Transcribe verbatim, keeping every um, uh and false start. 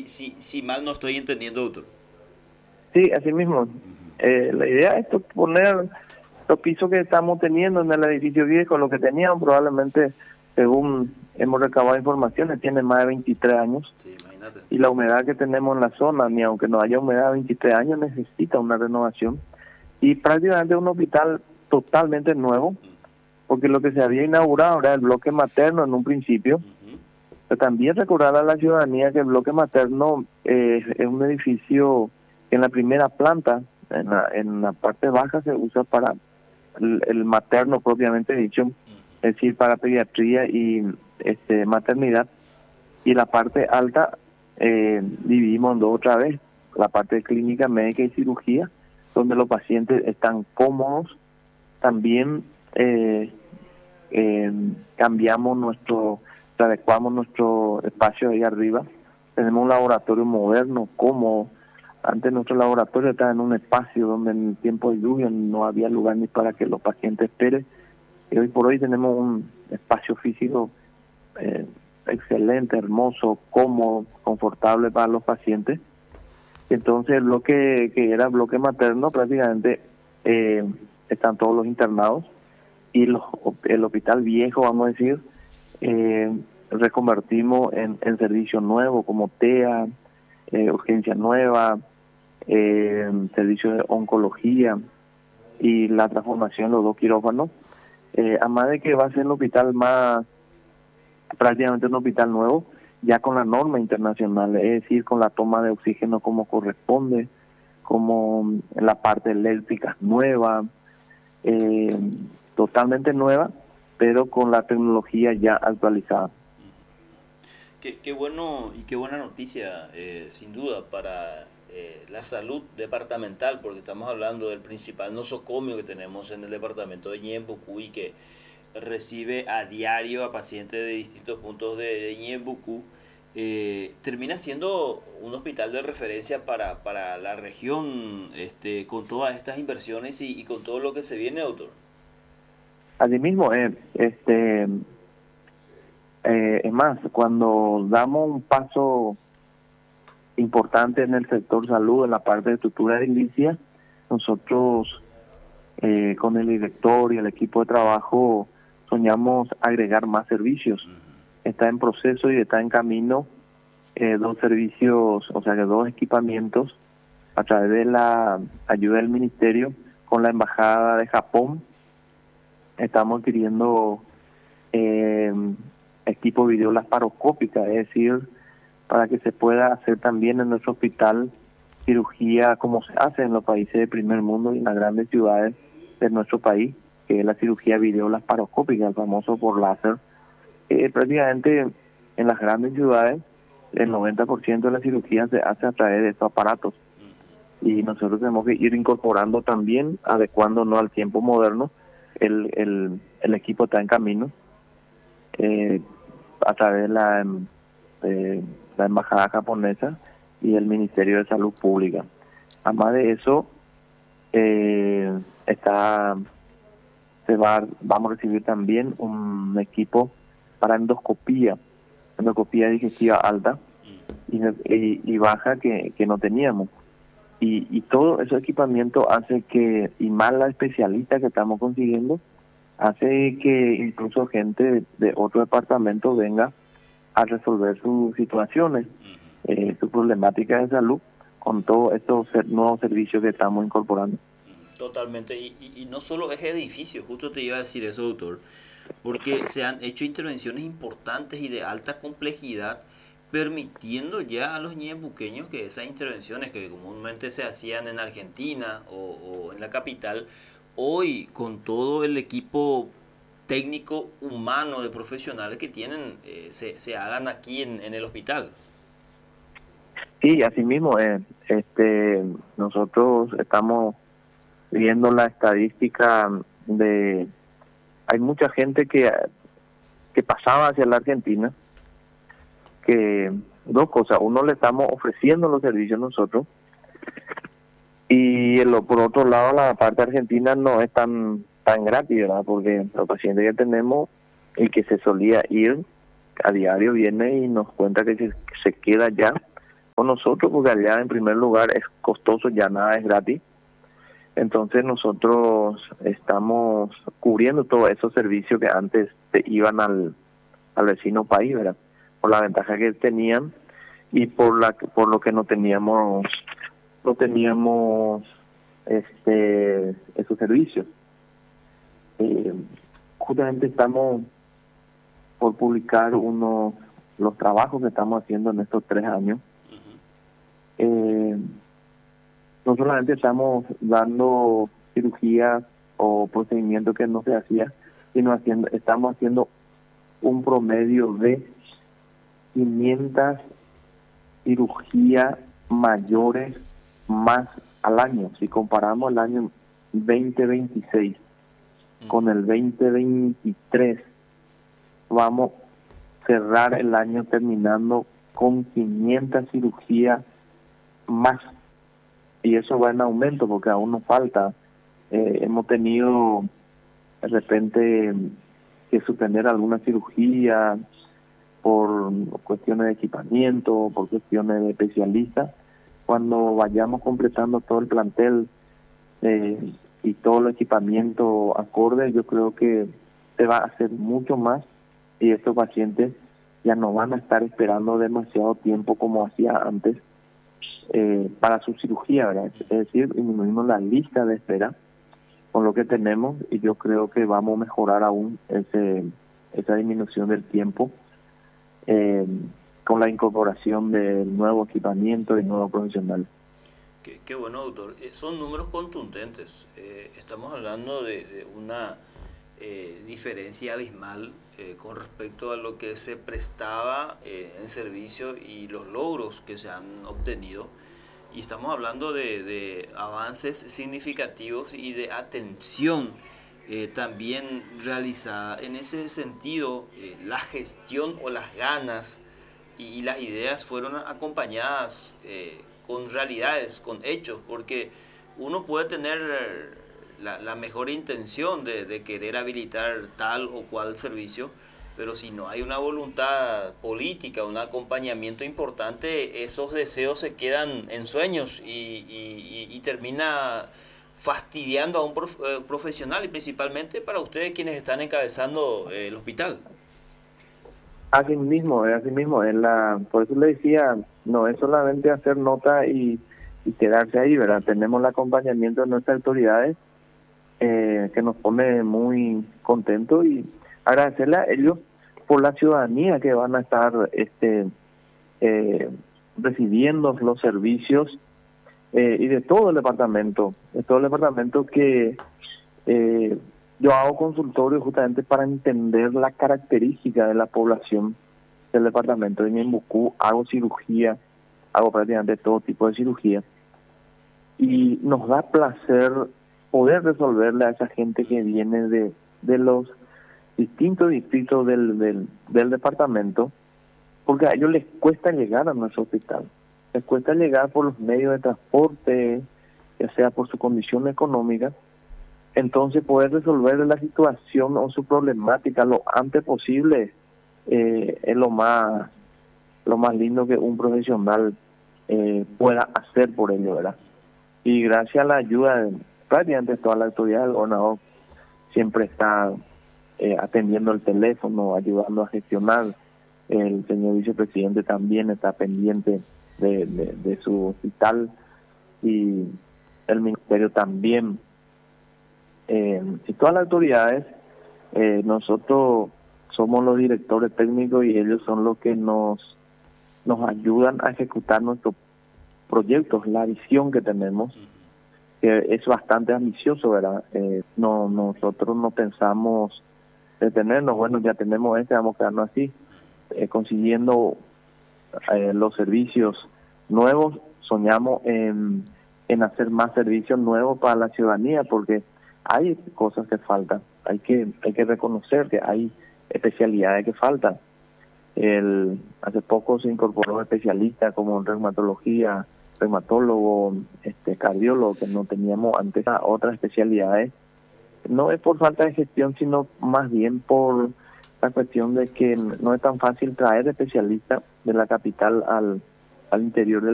si, si, si mal no estoy entendiendo, doctor. Sí, así mismo. Eh, la idea es poner los pisos que estamos teniendo en el edificio viejo, lo que teníamos probablemente, según hemos recabado informaciones, tiene más de veintitrés años. Sí, imagínate. Y la humedad que tenemos en la zona, ni aunque no haya humedad veintitrés años, necesita una renovación. Y prácticamente un hospital totalmente nuevo, porque lo que se había inaugurado era el bloque materno en un principio. Uh-huh. Pero también recordar a la ciudadanía que el bloque materno eh, es un edificio que en la primera planta, en la, en la parte baja, se usa para el, el materno propiamente dicho, uh-huh. Es decir, para pediatría y este maternidad. Y la parte alta eh, dividimos en dos otra vez, la parte de clínica médica y cirugía, donde los pacientes están cómodos. También eh, eh, cambiamos nuestro, adecuamos nuestro espacio ahí arriba. Tenemos un laboratorio moderno, cómodo. Antes nuestro laboratorio estaba en un espacio donde en el tiempo de lluvia no había lugar ni para que los pacientes esperen. Y hoy por hoy tenemos un espacio físico eh, excelente, hermoso, cómodo, confortable para los pacientes. Entonces el bloque que era bloque materno prácticamente eh, están todos los internados y los, el hospital viejo, vamos a decir, eh, reconvertimos en, en servicio nuevo como T E A, eh, urgencia nueva, eh, servicio de oncología y la transformación de los dos quirófanos. Eh, además de que va a ser un hospital más, prácticamente un hospital nuevo, ya con la norma internacional, es decir, con la toma de oxígeno como corresponde, como la parte eléctrica nueva, eh, totalmente nueva, pero con la tecnología ya actualizada. Qué, qué bueno y qué buena noticia, eh, sin duda, para eh, la salud departamental, porque estamos hablando del principal nosocomio que tenemos en el departamento de Ñembucú y que recibe a diario a pacientes de distintos puntos de, de Ñembucú. Eh, termina siendo un hospital de referencia para, para la región, este, con todas estas inversiones y, y con todo lo que se viene, doctor. Asimismo, eh, este, eh, es más, cuando damos un paso importante en el sector salud, en la parte de estructura edilicia, nosotros eh, con el director y el equipo de trabajo soñamos agregar más servicios. Está en proceso y está en camino eh, dos servicios, o sea que dos equipamientos a través de la ayuda del ministerio con la embajada de Japón. Estamos adquiriendo eh, equipo video laparoscópica, es decir, para que se pueda hacer también en nuestro hospital cirugía como se hace en los países de primer mundo y en las grandes ciudades de nuestro país, que es la cirugía video laparoscópica, el famoso por láser. Eh, prácticamente en las grandes ciudades el noventa por ciento de la cirugía se hace a través de estos aparatos y nosotros tenemos que ir incorporando también, adecuándonos al tiempo moderno. El, el, el equipo está en camino eh, a través de la, eh, la embajada japonesa y el Ministerio de Salud Pública. Además de eso, eh, está se va vamos a recibir también un equipo para endoscopía, endoscopía digestiva alta y, y, y baja que, que no teníamos. Y, y todo ese equipamiento hace que, y más la especialista que estamos consiguiendo, hace que incluso gente de, de otro departamento venga a resolver sus situaciones, eh, sus problemáticas de salud, con todos estos nuevos servicios que estamos incorporando. Totalmente, y, y, y no solo es edificio, justo te iba a decir eso, doctor, porque se han hecho intervenciones importantes y de alta complejidad, permitiendo ya a los ñembuqueños que esas intervenciones que comúnmente se hacían en Argentina o, o en la capital, hoy con todo el equipo técnico humano de profesionales que tienen, eh, se, se hagan aquí en, en el hospital. Sí, así mismo, eh, este, nosotros estamos viendo la estadística de, hay mucha gente que, que pasaba hacia la Argentina, que dos cosas, uno le estamos ofreciendo los servicios nosotros y lo, por otro lado la parte argentina no es tan tan gratis, ¿verdad? Porque los pacientes que tenemos, el que se solía ir a diario viene y nos cuenta que se, se queda ya con nosotros, porque allá en primer lugar es costoso, ya nada es gratis. Entonces nosotros estamos cubriendo todos esos servicios que antes te iban al, al vecino país, ¿verdad? Por la ventaja que tenían y por la por lo que no teníamos no teníamos este esos servicios. Eh, justamente estamos por publicar unos los trabajos que estamos haciendo en estos tres años. Eh, no solamente estamos dando cirugías o procedimientos que no se hacía, sino haciendo estamos haciendo un promedio de quinientas cirugías mayores más al año. Si comparamos el año veinte veintiséis con el veinte veintitrés, vamos a cerrar el año terminando con quinientas cirugías más. Y eso va en aumento porque aún nos falta. Eh, hemos tenido de repente que suspender alguna cirugía por cuestiones de equipamiento, por cuestiones de especialistas. Cuando vayamos completando todo el plantel eh, y todo el equipamiento acorde, yo creo que se va a hacer mucho más y estos pacientes ya no van a estar esperando demasiado tiempo como hacía antes eh, para su cirugía, ¿verdad? Es decir, disminuimos la lista de espera con lo que tenemos y yo creo que vamos a mejorar aún ese esa disminución del tiempo eh, con la incorporación del nuevo equipamiento y nuevo profesional. Qué, qué bueno, doctor. Eh, son números contundentes. Eh, estamos hablando de, de una eh, diferencia abismal eh, con respecto a lo que se prestaba eh, en servicio y los logros que se han obtenido. Y estamos hablando de, de avances significativos y de atención eh, también realizada. En ese sentido, eh, la gestión o las ganas y, y las ideas fueron acompañadas eh, con realidades, con hechos, porque uno puede tener la, la mejor intención de, de querer habilitar tal o cual servicio, pero si no hay una voluntad política, un acompañamiento importante, esos deseos se quedan en sueños y, y, y termina fastidiando a un prof, eh, profesional y principalmente para ustedes quienes están encabezando eh, el hospital. Así mismo, así mismo, en la, por eso le decía, no es solamente hacer nota y, y quedarse ahí, ¿verdad? Tenemos el acompañamiento de nuestras autoridades eh, que nos pone muy contentos y agradecerle a ellos por la ciudadanía que van a estar este eh, recibiendo los servicios eh, y de todo el departamento, de todo el departamento que eh, yo hago consultorio justamente para entender la característica de la población del departamento de Ñembucú. Hago cirugía, hago prácticamente todo tipo de cirugía y nos da placer poder resolverle a esa gente que viene de, de los distintos distritos del, del, del departamento, porque a ellos les cuesta llegar a nuestro hospital, les cuesta llegar por los medios de transporte, ya sea por su condición económica. Entonces poder resolver la situación o su problemática lo antes posible eh, es lo más lo más lindo que un profesional eh, pueda hacer por ello, ¿verdad? Y gracias a la ayuda de prácticamente toda la autoridad, el gobernador siempre está eh, atendiendo el teléfono, ayudando a gestionar. El señor vicepresidente también está pendiente de, de, de su hospital y el ministerio también. Eh, y todas las autoridades, eh, nosotros somos los directores técnicos y ellos son los que nos nos ayudan a ejecutar nuestros proyectos, la visión que tenemos, que es bastante ambicioso, ¿verdad? Eh, no nosotros no pensamos detenernos, bueno, ya tenemos este, vamos a quedarnos así, eh, consiguiendo eh, los servicios nuevos, soñamos en, en hacer más servicios nuevos para la ciudadanía, porque hay cosas que faltan, hay que hay que reconocer que hay especialidades que faltan. El, hace poco se incorporó especialistas como en reumatología, reumatólogo, este cardiólogo, que no teníamos antes a otras especialidades. No es por falta de gestión, sino más bien por la cuestión de que no es tan fácil traer especialistas de la capital al, al interior del